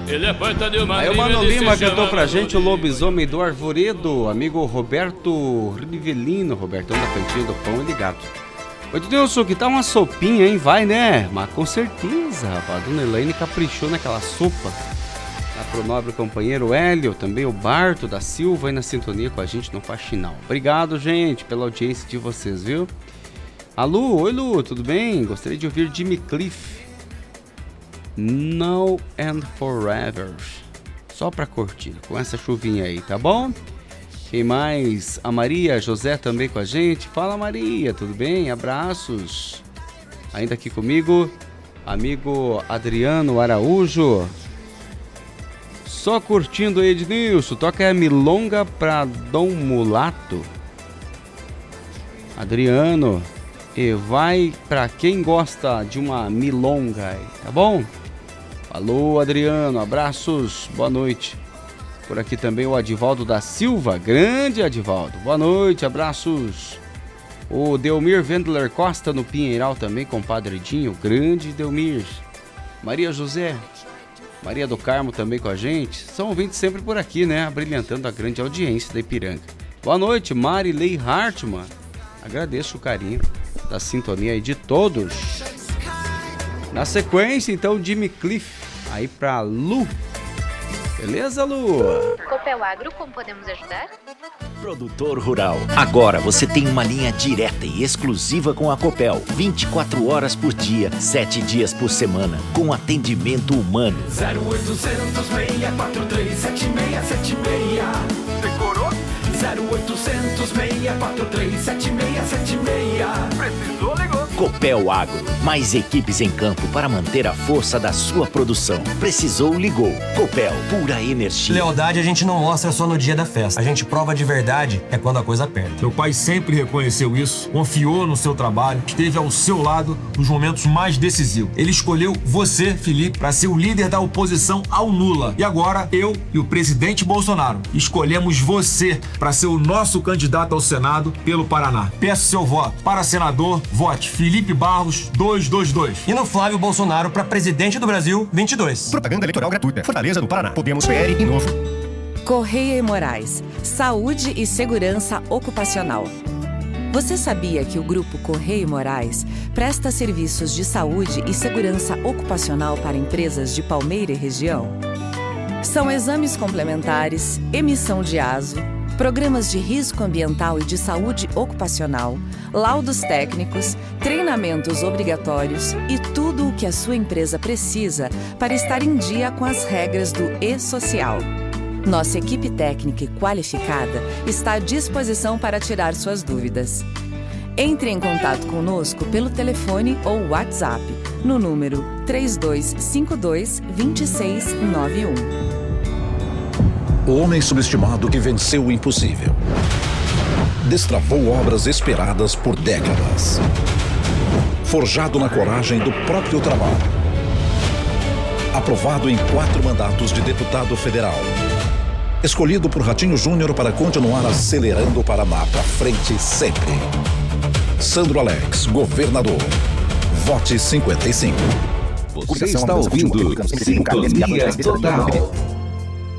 Ele é poeta de uma Aí o Mano Lima cantou pra gente o Lobisomem do Arvoredo. Amigo Roberto Rivelino, Robertão da Cantinha do Pão e Ligado. Oi, Ednilson, que tá uma sopinha, hein? Vai, né? Mas com certeza, rapaz. A dona Elaine caprichou naquela sopa. Lá pro nobre companheiro Hélio, também o Barto da Silva aí na sintonia com a gente no Faxinal. Obrigado, gente, pela audiência de vocês, viu? Alô, oi Lu, tudo bem? Gostaria de ouvir Jimmy Cliff. Now and Forever. Só pra curtir, com essa chuvinha aí, tá bom? Quem mais? A Maria José também com a gente. Fala Maria, tudo bem? Abraços. Ainda aqui comigo, amigo Adriano Araújo. Só curtindo aí, Ednilson. Toca a milonga pra Dom Mulato. Adriano. E vai pra quem gosta de uma milonga aí, tá bom? Falou, Adriano. Abraços. Boa noite. Por aqui também o Adivaldo da Silva, grande Adivaldo. Boa noite, abraços. O Delmir Wendler Costa no Pinheiral também, compadre Dinho, grande Delmir. Maria José, Maria do Carmo também com a gente. São ouvintes sempre por aqui, né? Brilhantando a grande audiência da Ipiranga. Boa noite, Marilei Hartmann. Agradeço o carinho da sintonia aí de todos. Na sequência, então, Jimmy Cliff, aí pra Lu. Beleza, Lu? Copel Agro, como podemos ajudar? Produtor Rural. Agora você tem uma linha direta e exclusiva com a Copel. 24 horas por dia, 7 dias por semana, com atendimento humano. 0800 643 7676. Decorou? 0800 643 7676. Precisou, ligou. Copel Agro. Mais equipes em campo para manter a força da sua produção. Precisou, ligou. Copel, pura energia. Lealdade a gente não mostra só no dia da festa. A gente prova de verdade é quando a coisa aperta. Meu pai sempre reconheceu isso, confiou no seu trabalho, esteve ao seu lado nos momentos mais decisivos. Ele escolheu você, Felipe, para ser o líder da oposição ao Lula. E agora, eu e o presidente Bolsonaro escolhemos você para ser o nosso candidato ao Senado pelo Paraná. Peço seu voto. Para senador, vote Felipe Barros 222. E no Flávio Bolsonaro para presidente do Brasil 22. Propaganda eleitoral gratuita. Fortaleza do Paraná. Podemos PR e novo. Correia e Moraes. Saúde e segurança ocupacional. Você sabia que o Grupo Correia e Moraes presta serviços de saúde e segurança ocupacional para empresas de Palmeira e região? São exames complementares, emissão de ASO, programas de risco ambiental e de saúde ocupacional, laudos técnicos, treinamentos obrigatórios e tudo o que a sua empresa precisa para estar em dia com as regras do E-Social. Nossa equipe técnica e qualificada está à disposição para tirar suas dúvidas. Entre em contato conosco pelo telefone ou WhatsApp no número 3252-2691. O homem subestimado que venceu o impossível. Destravou obras esperadas por décadas. Forjado na coragem do próprio trabalho. Aprovado em 4 mandatos de deputado federal. Escolhido por Ratinho Júnior para continuar acelerando o Paraná para frente sempre. Sandro Alex, governador. Vote 55. Você está ouvindo Sintonia Total.